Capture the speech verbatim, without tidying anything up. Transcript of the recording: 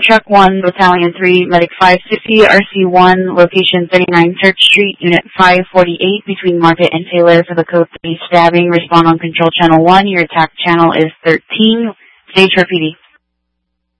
Truck one, Battalion three, Medic five sixty, R C one, location thirty-nine Church Street, Unit five forty-eight, between Market and Taylor for the code three stabbing. Respond on control channel one. Your attack channel is thirteen. Stage for P D.